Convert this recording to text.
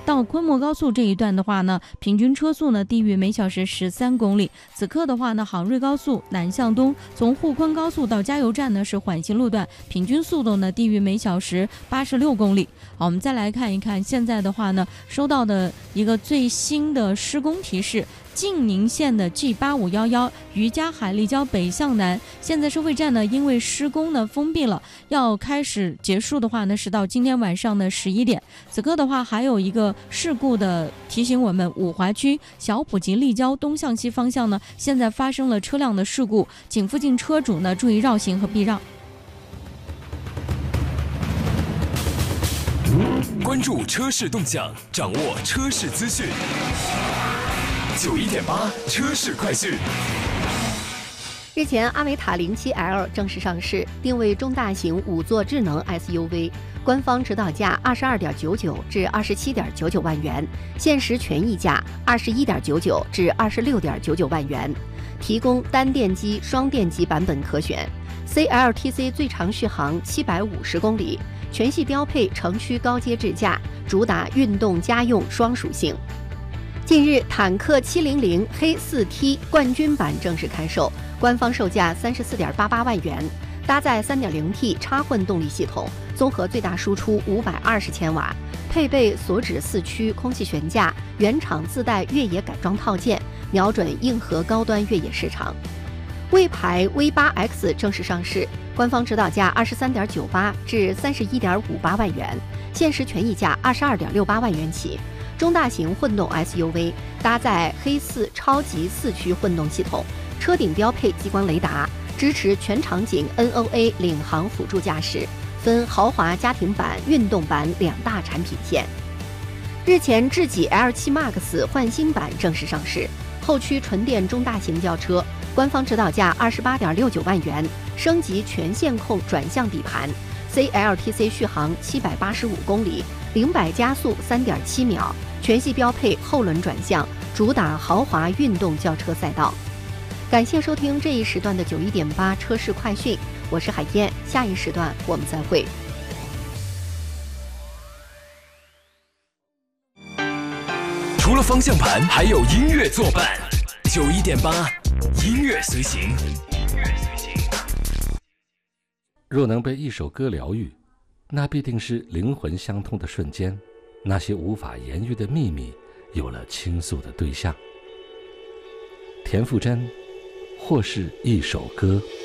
到昆莫高速这一段的话呢，平均车速呢低于每小时13公里。此刻的话呢，杭瑞高速南向东从沪昆高速到加油站呢是缓行路段，平均速度呢低于每小时86公里。好，我们再来看一看现在的话呢，收到的一个最新的施工提示。晋宁线的 G8511 余家海立交北向南，现在收费站呢因为施工呢封闭了，要开始结束的话呢是到今天晚上的11点。此刻的话还有一个事故的提醒我们，五华区小普及立交东向西方向呢现在发生了车辆的事故，请附近车主呢注意绕行和避让。 关注车市动向，掌握车市资讯。91.8车市快讯。 日前，阿维塔07L 正式上市，定位中大型5座智能 SUV， 官方指导价22.99至27.99万元，限时权益价21.99至26.99万元，提供单电机、双电机版本可选。CLTC 最长续航750公里，全系标配城区高阶智驾，主打运动家用双属性。近日，坦克700黑 4T 冠军版正式开售，官方售价34.88万元，搭载 3.0T 插混动力系统，综合最大输出520千瓦，配备锁止4驱空气悬架，原厂自带越野改装套件，瞄准硬核高端越野市场。魏牌 V8X 正式上市，官方指导价23.98至31.58万元，限时权益价22.68万元起。中大型混动 SUV， 搭载黑4超级4驱混动系统，车顶标配激光雷达，支持全场景 NOA 领航辅助驾驶，分豪华家庭版、运动版两大产品线。日前，智己 L7 Max 焕新版正式上市，后驱纯电中大型轿车，官方指导价28.69万元，升级全线控转向底盘。CLTC 续航785公里，0-100加速3.7秒，全系标配后轮转向，主打豪华运动轿车赛道。感谢收听这一时段的91.8车市快讯，我是海燕，下一时段我们再会。 除了方向盘，还有音乐作伴。91.8音乐随行。 若能被一首歌疗愈，那必定是灵魂相通的瞬间，那些无法言喻的秘密有了倾诉的对象。田馥甄，或是一首歌。